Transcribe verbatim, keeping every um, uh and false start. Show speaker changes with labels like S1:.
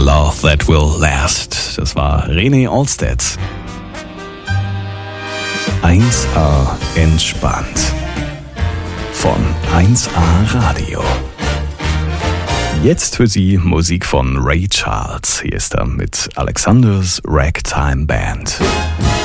S1: Love That Will Last. Das war René Olstedt. eins A entspannt. Von eins A Radio. Jetzt für Sie Musik von Ray Charles. Hier ist er mit Alexander's Ragtime Band.